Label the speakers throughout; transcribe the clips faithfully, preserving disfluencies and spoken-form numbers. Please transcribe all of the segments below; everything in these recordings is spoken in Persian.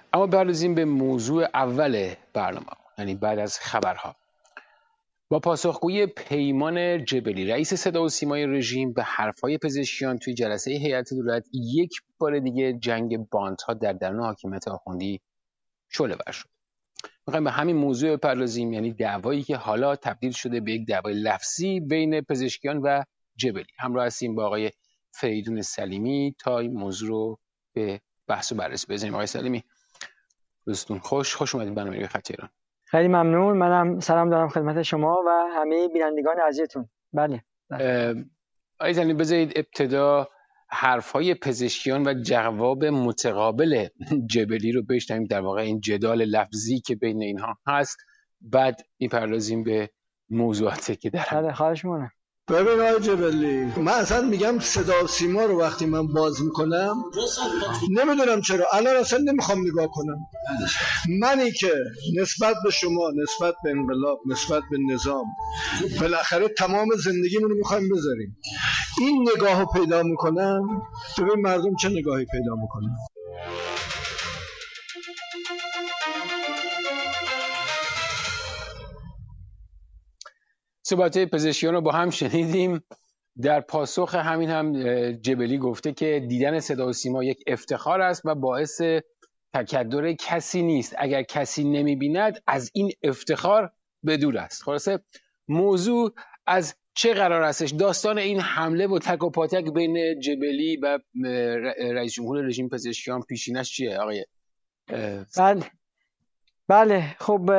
Speaker 1: اما بردازیم به موضوع اول برنامه، یعنی بعد از خبرها. با پاسخگویی پیمان جبلی، رئیس صدا و سیمای رژیم، به حرفهای پزشکیان توی جلسه هیئت دولت، یک بار دیگه جنگ باندها در درون حاکمیت آخوندی شعله‌ور شد. میخوایم به همین موضوع بپردازیم، یعنی دعوایی که حالا تبدیل شده به یک دعوای لفظی بین پزشکیان و جبلی. همراه هستیم با آقای فریدون سلیمی تا این موضوع رو به بحث و بررسی بزنیم. آقای سلیمی، روزتون خوش، خوش اومدید برنامه روی خط ایران.
Speaker 2: خیلی ممنون. منم سلام دارم خدمت شما و همه بینندگان عزیزتون. بله.
Speaker 1: آقای سلیمی، بذارید ابتدا حرفهای پزشکیان و جواب متقابل جبلی رو بشنویم، در واقع این جدال لفظی که بین اینها هست، بعد میپردازیم به موضوعاتی که در
Speaker 2: بله، خواهش می‌کنم.
Speaker 3: ببین آقای جبلی، من اصلا میگم صدا و سیما رو وقتی من باز میکنم نمیدونم چرا الان اصلا نمیخوام نگاه کنم. منی که نسبت به شما، نسبت به انقلاب، نسبت به نظام بالاخره تمام زندگیمونو میخوایم بذاریم، این نگاهو پیدا میکنم. ببین مردم چه نگاهی پیدا میکنن.
Speaker 1: صحبت پزشکیان رو با هم شنیدیم. در پاسخ همین هم جبلی گفته که دیدن صدا و سیما یک افتخار است و باعث تکدر کسی نیست. اگر کسی نمی‌بیند از این افتخار بدور است. خلاصه موضوع از چه قرار هستش؟ داستان این حمله و تک و پاتک بین جبلی و رئیس جمهور رژیم پزشکیان پیشینش چیه آقای؟
Speaker 2: بله بله خب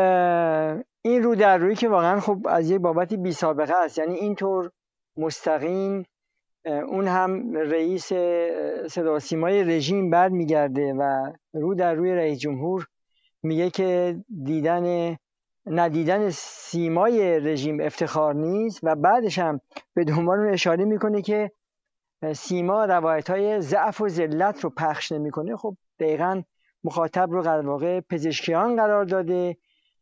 Speaker 2: این رو در روی که واقعا خب از یک بابتی بی سابقه است، یعنی اینطور مستقیم اون هم رئیس صدا و سیمای رژیم بعد میگرده و رو در روی رئیس جمهور میگه که دیدن ندیدن سیمای رژیم افتخار نیست و بعدش هم به دنبال اون اشاره میکنه که سیما روایت‌های ضعف و ذلت رو پخش نمیکنه. خب دقیقاً مخاطب رو در واقع پزشکیان قرار داده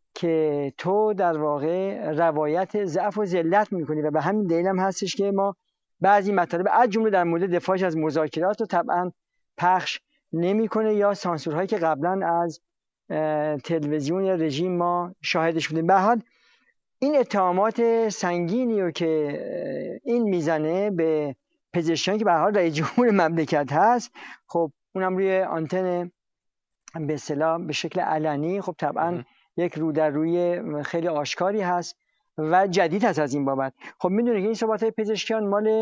Speaker 2: که تو در واقع روایت ضعف و ذلت میکنی و به همین دلیل هم هستش که ما بعضی مطالب از جمله در مورد دفاعش از مذاکرات رو طبعا پخش نمیکنه یا سانسورهایی که قبلا از تلویزیون یا رژیم ما شاهدش بودیم. به هر حال این اتهامات سنگینی رو که این میزنه به پزشکیان که به هر حال رئیس جمهور مملکت هست، خب اونم روی آنتن به اصطلاح به شکل علنی، خب طبعا یک رو در روی خیلی آشکاری هست و جدید هست از این بابت. خب میدونه که این صحبت‌های پزشکیان مال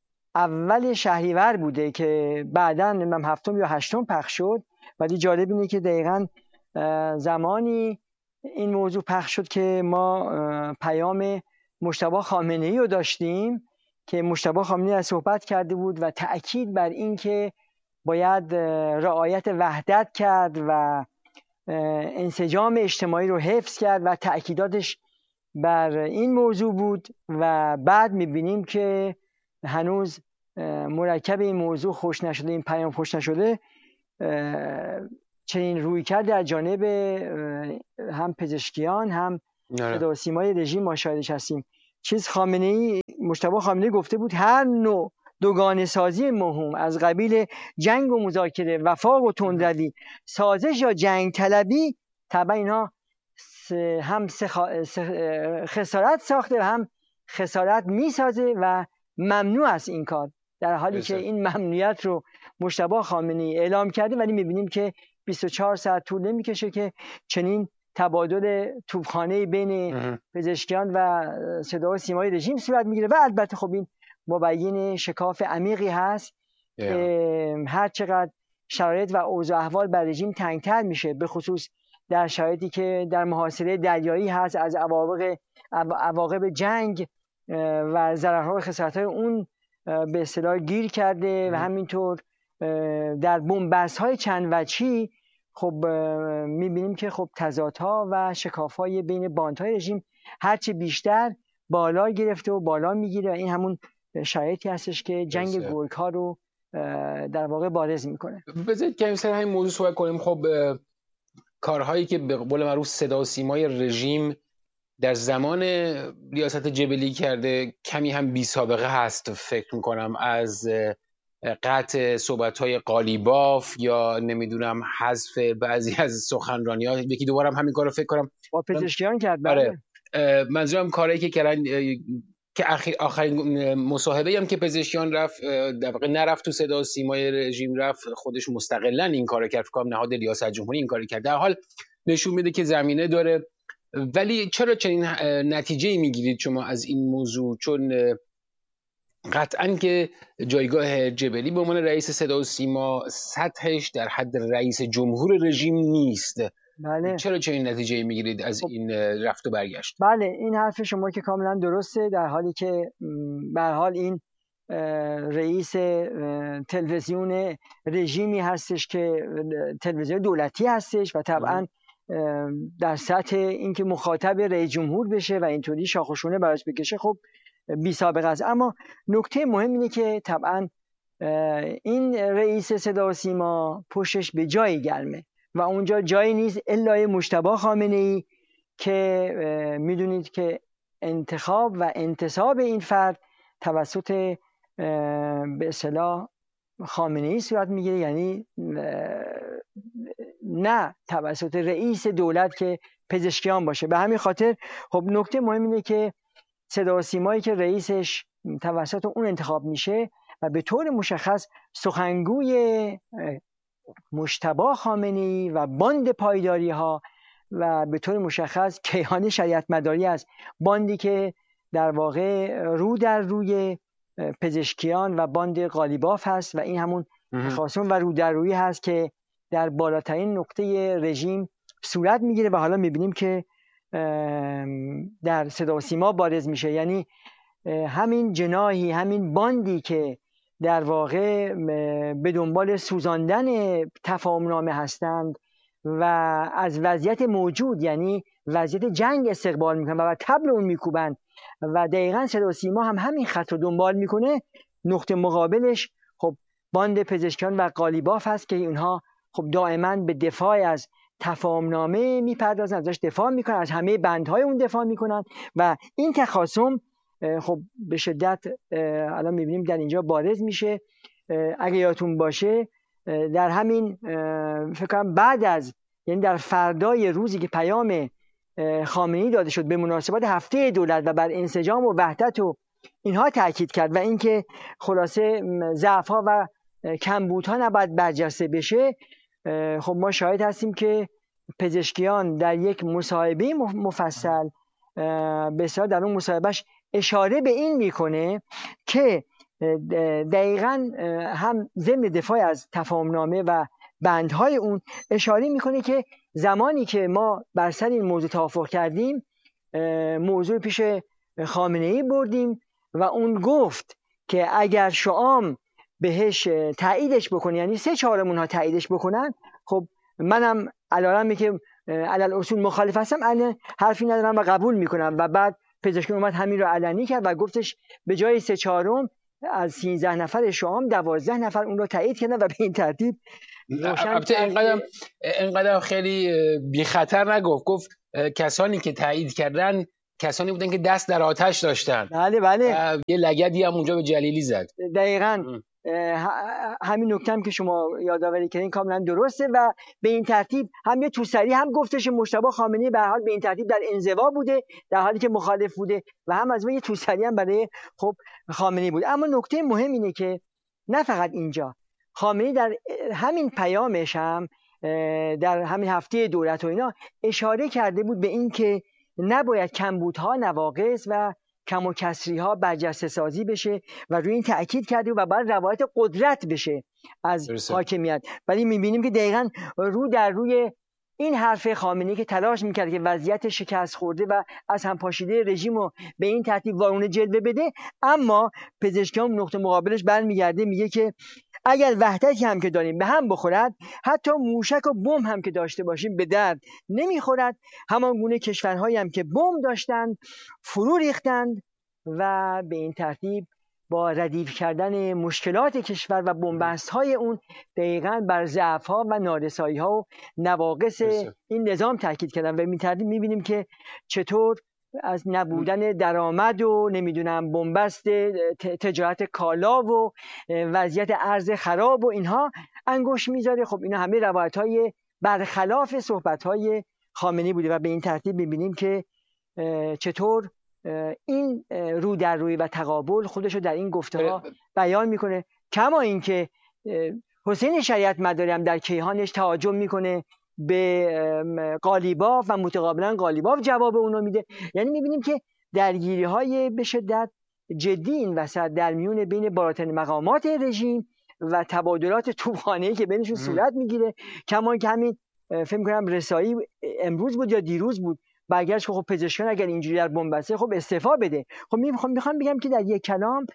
Speaker 2: اول شهریور بوده که بعداً نمیدونم هفتم یا هشتم پخش شد، ولی جالب اینه که دقیقاً زمانی این موضوع پخش شد که ما پیام مجتبی خامنه‌ای رو داشتیم که مجتبی خامنه‌ای از صحبت کرده بود و تأکید بر این که باید رعایت وحدت کرد و انسجام اجتماعی رو حفظ کرد و تأکیداتش بر این موضوع بود. و بعد میبینیم که هنوز مرکب این موضوع خوش نشده، این پیام خوش نشده، چنین روی کرد در جانب هم پزشکیان هم صدا و سیمای رژیم ما شاهدش هستیم. چیز خامنه‌ای مجتبی خامنه‌ای گفته بود هر نوع دوگانه سازی مهم از قبیل جنگ و مذاکره، وفاق و تندروی، سازش یا جنگ طلبی، طبعا اینا هم خسارت ساخته و هم خسارت میسازه و ممنوع است این کار، در حالی بسید. که این ممنوعیت رو مجتبی خامنه‌ای اعلام کرده، ولی میبینیم که بیست و چهار ساعت طول نمیکشه که چنین تبادل توپخانه بین پزشکیان و صدا و سیمای رژیم صورت میگیره. و البته خب این مبین شکاف عمیقی هست که هر چقدر شرایط و اوضاع احوال بر رژیم تنگتر میشه، به خصوص در شرایطی که در محاصره دریایی هست، از عواقب عواقب جنگ و ضررها و خسارت‌های اون به اصطلاح گیر کرده و همینطور در بن‌بست‌های چند وجهی خب میبینیم که خب تضادها و شکاف‌های بین باندهای رژیم هرچی بیشتر بالا گرفته و بالا میگیره و این همون شرایطی هستش که جنگ گرگ‌ها رو در واقع بارز میکنه.
Speaker 1: بذارید که سر همین موضوع صحبت کنیم. خب کارهایی که به قول معروف صدا و سیمای رژیم در زمان ریاست جبلی کرده کمی هم بی سابقه هست. فکر میکنم از قطع صحبت‌های قالیباف یا نمیدونم حذف بعضی از سخنرانی‌ها. یکی دوباره هم همین کارو فکر کنم
Speaker 2: با پزشکیان کرد.
Speaker 1: آره منظورم کاری که کردن که آخرین مصاحبه هم که پزشکیان رفت در واقع نرفت تو صدا و سیمای رژیم، رفت خودش مستقلا این کارو کرد، فکر کنم نهاد ریاست جمهوری این کارو کرد. در حال نشون میده که زمینه داره. ولی چرا چنین نتیجه‌ای میگیرید شما از این موضوع؟ چون قطعاً که جایگاه جبلی به عنوان رئیس صدا و سیما سطحش در حد رئیس جمهور رژیم نیست.
Speaker 2: بله.
Speaker 1: چرا چنین نتیجه‌ای میگیرید از این رفت و برگشت؟
Speaker 2: بله این حرف شما که کاملا درسته، در حالی که به هر حال این رئیس تلویزیون رژیمی هستش که تلویزیون دولتی هستش و طبعا در سطح اینکه مخاطب رئیس جمهور بشه و اینطوری شاخ و شونه براش بکشه خب بی سابقه است. اما نکته مهم اینه که طبعا این رئیس صدا و سیما پشتش به جایی گرمه و اونجا جایی نیست الا مجتبی خامنه‌ای که میدونید که انتخاب و انتصاب این فرد توسط به اصطلاح خامنه‌ای صورت میگیره، یعنی نه توسط رئیس دولت که پزشکیان باشه. به همین خاطر خب نکته مهم اینه که صدا و سیمایی که رئیسش توسط اون انتخاب میشه و به طور مشخص سخنگوی مجتبی خامنه‌ای و باند پایداری ها و به طور مشخص کیهان شریعت مداری است، باندی که در واقع رو در روی پزشکیان و باند قالیباف هست و این همون تخاصم و رو در روی هست که در بالاترین نقطه رژیم صورت میگیره و حالا میبینیم که در صدا و سیما بارز میشه. یعنی همین جناحی، همین باندی که در واقع به دنبال سوزاندن تفاهم‌نامه هستند و از وضعیت موجود یعنی وضعیت جنگ استقبال میکنن و طبل اون میکوبن و دقیقاً صدا و سیما هم همین خط رو دنبال میکنه. نقطه مقابلش خب باند پزشکیان و قالیباف هست که اینها خب دائما به دفاع از تفاهم‌نامه میپردازن، ازش دفاع میکنن، از همه بندهای اون دفاع میکنن و این تخاصم خب به شدت الان میبینیم در اینجا بارز میشه. اگه یادتون باشه در همین فکر کنم بعد از یعنی در فردای روزی که پیام خامنه‌ای داده شد به مناسبت هفته دولت و بر انسجام و وحدت و اینها تاکید کرد و اینکه خلاصه ضعف‌ها و کمبودها نباید برجسته بشه، خب ما شاهد هستیم که پزشکیان در یک مصاحبه مفصل بسیار در اون مصاحبهش اشاره به این میکنه که دقیقاً هم ضمن دفاع از تفاهم‌نامه و بندهای اون اشاره میکنه که زمانی که ما بر سر این موضوع توافق کردیم موضوع پیش خامنه‌ای بردیم و اون گفت که اگر شام بهش تاییدش بکنه یعنی سه چهارم اونها تاییدش بکنن خب منم علارمی که علل اصول مخالف هستم الان حرفی ندارم و قبول میکنم. و بعد پزشکی اومد همین رو علنی کرد و گفتش به جای سه چهارم از سیزده نفر شام دوازده نفر اون رو تایید کردن و به این ترتیب
Speaker 1: البته اینقدر اینقدر خیلی بی خطر نگفت، گفت کسانی که تایید کردن کسانی بودن که دست در آتش داشتن.
Speaker 2: بله بله
Speaker 1: یه لگدی هم اونجا به جلیلی زد.
Speaker 2: دقیقاً همین نکته هم که شما یادآوری کردین کاملا درسته و به این ترتیب هم یه توسری هم گفتش مجتبی خامنه‌ای به هر حال به این ترتیب در انزوا بوده در حالی که مخالف بوده و هم از ما یه توسری هم برای خب خامنه‌ای بود. اما نکته مهم اینه که نه فقط اینجا، خامنه‌ای در همین پیامش هم در همین هفته دولت و اینا اشاره کرده بود به این که نباید کمبودها، نواقص و کم و کسری ها برجسته سازی بشه و روی این تأکید کرده و بعد روایت قدرت بشه از درسته. حاکمیت. ولی میبینیم که دقیقاً رو در روی این حرف خامنه‌ای که تلاش میکرد که وضعیت شکست خورده و از هم پاشیده رژیم رو به این ترتیب وارونه جلوه بده، اما پزشکیان نقطه مقابلش برمیگرده میگه که اگر وحدتی هم که داریم به هم بخورد، حتی موشک و بمب هم که داشته باشیم به درد نمیخورد. همان گونه کشورهایی هم که بمب داشتند فرو ریختند و به این ترتیب با ردیف کردن مشکلات کشور و بنبست‌های اون دقیقاً بر ضعف‌ها و نارسایی‌ها و نواقص این نظام تاکید کردن و به این ترتیب می‌بینیم که چطور از نبودن درآمد و نمیدونم بنبست تجارت کالا و وضعیت ارز خراب و اینها انگشت میذاره. خب اینا همه روایت‌های برخلاف صحبت‌های خامنه‌ای بوده و به این ترتیب می‌بینیم که چطور این رو در روی و تقابل خودشو در این گفته‌ها بیان میکنه. کما اینکه حسین شریعت مداری هم در کیهانش تعجب میکنه به قالیباف و متقابلا قالیباف جواب اونو میده. یعنی میبینیم که درگیری های به شدت جدی این وسط در میون بین بالاترین مقامات رژیم و تبادلات توپخانه‌ای که بینشون صورت میگیره. کما که همین فکر می‌کنم رسایی امروز بود یا دیروز بود برگشت که خب پزشکان اگر اینجوری در بنبسته خب استعفا بده. خب میخوام میخوام بگم که در یک کلام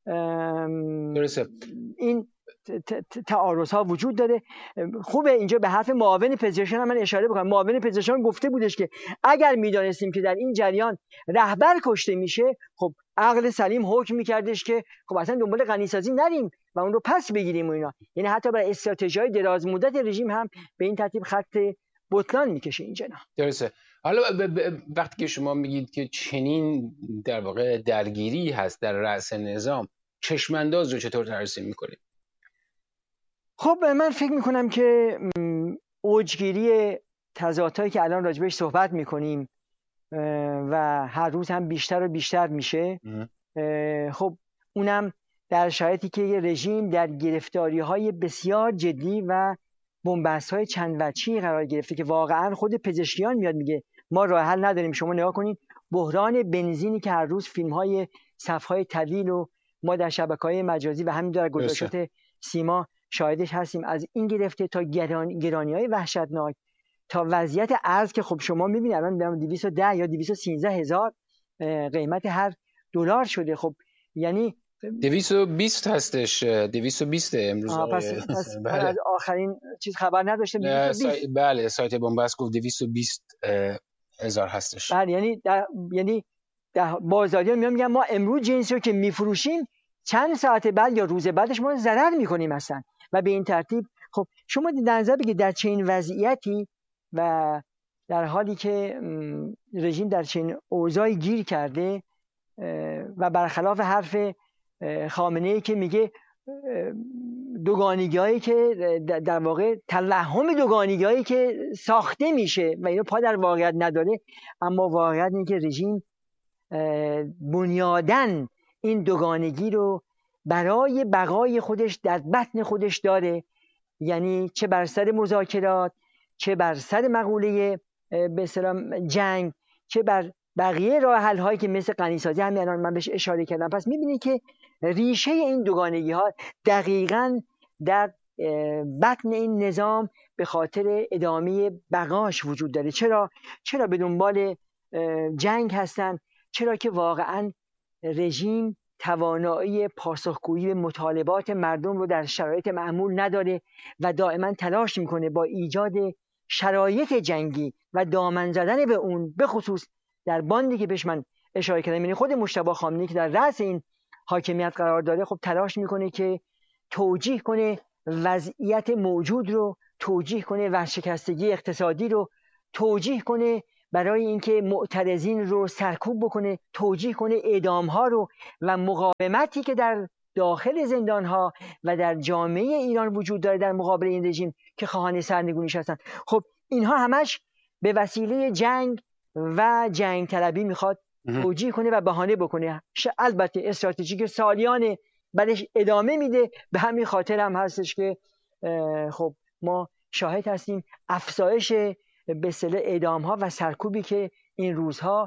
Speaker 2: درسته این تعارض ها وجود داره. خوبه اینجا به حرف معاون پزشکان هم من اشاره بکنم. معاون پزشکان گفته بودش که اگر میدانستیم که در این جریان رهبر کشته میشه خب عقل سلیم حکم میکردش که خب اصلا دنبال غنیسازی نریم و اون رو پس بگیریم و اینا. یعنی حتی برای استراتژی‌های دراز مدت رژیم هم به این ترتیب خط بطلان میکشه این جناح.
Speaker 1: درسته. حالا وقتی که شما میگید که چنین در واقع درگیری هست در رأس نظام، چشمانداز رو چطور ترسیم میکنید؟
Speaker 2: خب من فکر میکنم که اوجگیری تضادهایی که الان راجبش صحبت میکنیم و هر روز هم بیشتر و بیشتر میشه، خب اونم در شرایطی که یه رژیم در گرفتاری‌های بسیار جدی و بنبست‌های چند وجهی قرار گرفته که واقعا خود پزشکیان میاد میگه ما راه حل نداریم. شما نگاه کنید بحران بنزینی که هر روز فیلم‌های صف‌های طویل و ما در شبکه‌های مجازی و همین در گزارشات سیما شاهدش هستیم، از این گرفته تا گران، گرانی‌های وحشتناک تا وضعیت ارز که خب شما می‌بینید الان دویست و ده یا دویست و سیزده هزار قیمت هر دلار شده. خب یعنی
Speaker 1: دویست و بیست هستش، دویست و بیست امروز.
Speaker 2: پس, پس بله. از آخرین چیز خبر نداشتم.
Speaker 1: سای... بله سایت بنبست گفت دویست و بیست هزار هستش.
Speaker 2: بله یعنی در... یعنی در بازاریان میان میگن ما امروز جنسی رو که میفروشیم چند ساعت بعد یا روز بعدش ما ضرر میکنیم اصلا. و به این ترتیب خب شما در نظر بگید در چنین وضعیتی و در حالی که رژیم در چنین اوضاعی گیر کرده و برخلاف حرف خامنه‌ای که میگه دوگانگی‌هایی که در واقع تلحم دوگانگی‌هایی که ساخته میشه و اینو پا در واقعیت نداره، اما واقعیت اینه که رژیم بنیادن این دوگانگی رو برای بقای خودش در بطن خودش داره. یعنی چه بر سر مذاکرات، چه بر سر مقوله به اصطلاح جنگ، چه بر بقیه راه حل هایی که مثل غنیسازی همین الان من بهش اشاره کردم. پس می‌بینید که ریشه این دوگانگی ها دقیقاً در بطن این نظام به خاطر ادامه بقاش وجود داره. چرا چرا به دنبال جنگ هستن؟ چرا که واقعاً رژیم توانایی پاسخگویی به مطالبات مردم رو در شرایط معمول نداره و دائما تلاش میکنه با ایجاد شرایط جنگی و دامن زدن به اون، به خصوص در باندی که بهش من اشاره کردم، یعنی خود مجتبی خامنه‌ای که در رأس این حاکمیت قرار داره، خب تلاش میکنه که توجیه کنه وضعیت موجود رو، توجیه کنه ورشکستگی اقتصادی رو، توجیه کنه برای اینکه معترضین رو سرکوب بکنه، توجیه کنه اعدام‌ها رو و مقاومتی که در داخل زندان‌ها و در جامعه ایران وجود داره در مقابل این رژیم که خواهان سرنگونیش هستن. خب اینها همش به وسیله جنگ و جنگ طلبی میخواد توجیه کنه و بهانه بکنه. البته استراتژی که سالیانه بعدش ادامه میده. به همین خاطر هم هستش که خب ما شاهد هستیم افزایش به اصطلاح اعدام‌ها و سرکوبی که این روزها